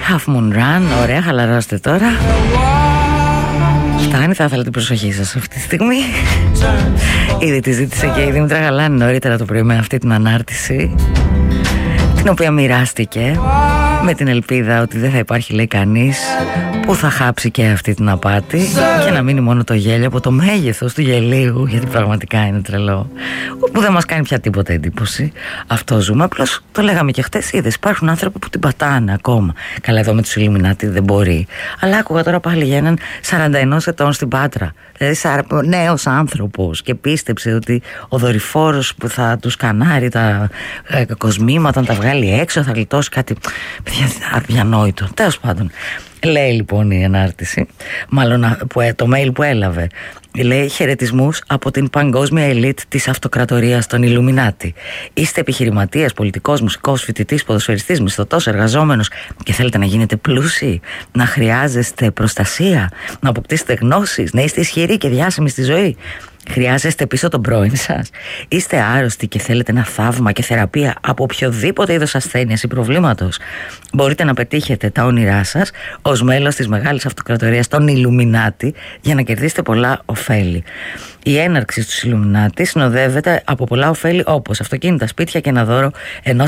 Half Moon Run, ωραία, χαλαρώστε τώρα. Φτάνει, θα ήθελα την προσοχή σας αυτή τη στιγμή. Ήδη τη ζήτησε και η Δήμητρα Γαλάνη νωρίτερα το πρωί με αυτή την ανάρτηση, την οποία μοιράστηκε με την ελπίδα ότι δεν θα υπάρχει, λέει, κανείς που θα χάψει και αυτή την απάτη και να μείνει μόνο το γέλιο από το μέγεθος του γελίου, γιατί πραγματικά είναι τρελό, που δεν μας κάνει πια τίποτα εντύπωση. Αυτό ζούμε, απλώς το λέγαμε και χτες, είδες, υπάρχουν άνθρωποι που την πατάνε ακόμα. Καλά, εδώ με τους Ιλουμινάτι δεν μπορεί, αλλά άκουγα τώρα πάλι για έναν 41 ετών στην Πάτρα, δηλαδή νέος άνθρωπος, και πίστεψε ότι ο δορυφόρος που θα του σκανάρει τα κοσμήματα, να τα βγάλει έξω, θα γλιτώσει κάτι αδιανόητο. Τέλος πάντων, λέει λοιπόν η ανάρτηση, μάλλον το mail που έλαβε, λέει: χαιρετισμούς από την παγκόσμια ελίτ της αυτοκρατορίας των Ιλουμινάτι. Είστε επιχειρηματίας, πολιτικός, μουσικός, φοιτητής, ποδοσφαιριστής, μισθωτός, εργαζόμενος και θέλετε να γίνετε πλούσιοι, να χρειάζεστε προστασία, να αποκτήσετε γνώσεις, να είστε ισχυροί και διάσημοι στη ζωή. Χρειάζεστε πίσω τον πρώην σας. Είστε άρρωστοι και θέλετε ένα θαύμα και θεραπεία από οποιοδήποτε είδος ασθένειας ή προβλήματος. Μπορείτε να πετύχετε τα όνειρά σας ως μέλος της μεγάλης αυτοκρατορίας των Ιλουμινάτι για να κερδίσετε πολλά ωφέλη. Η έναρξη στους Ιλουμινάτι συνοδεύεται από πολλά ωφέλη, όπως αυτοκίνητα, σπίτια και ένα δώρο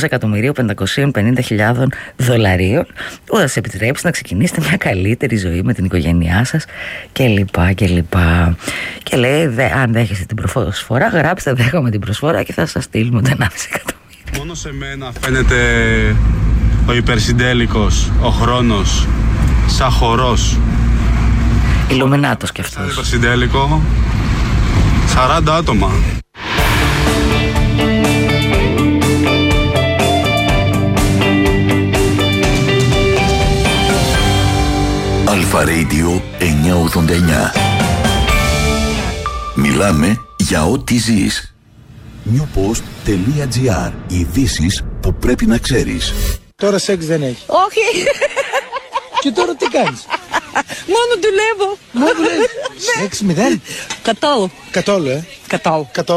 $1.550.000 που θα σας επιτρέψει να ξεκινήσετε μια καλύτερη ζωή με την οικογένειά σας κλπ. Και λέει: αν δέχεστε την προσφορά, γράψτε δέχομαι την προσφορά και θα σας στείλουμε το 1,5 εκατομμύριο. Μόνο σε μένα φαίνεται ο υπερσυντέλικος, ο χρόνος, σαν χορός. Ιλουμινάτος κι αυτός. Υπερσυντέλικο, 40 άτομα. Αλφα Radio 989. Μιλάμε για ό,τι ζεις. Newpost.gr. Ειδήσεις που πρέπει να ξέρεις. Τώρα σεξ δεν έχει. Όχι. Και τώρα τι κάνεις? Μόνο δουλεύω. Μόνο δουλεύεις. Σεξ μηδέν. Καθόλου. Καθόλου, Καθόλου.